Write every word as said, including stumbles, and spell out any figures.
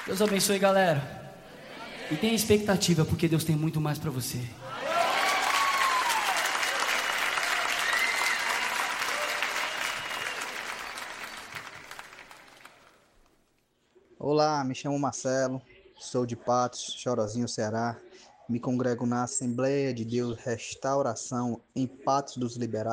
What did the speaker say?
Deus abençoe, galera. E tenha expectativa, porque Deus tem muito mais pra você. Olá, me chamo Marcelo, sou de Patos, Chorozinho, Ceará. Me congrego na Assembleia de Deus Restauração em Patos dos Liberados.